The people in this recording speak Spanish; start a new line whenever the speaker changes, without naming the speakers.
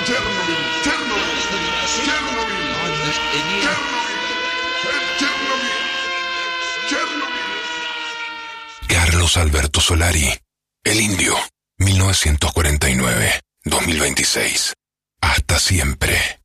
Chernobyl, Chernobyl, Chernobyl, Chernobyl, Chernobyl.
Carlos Alberto Solari, El Indio, 1949-2026. Hasta siempre.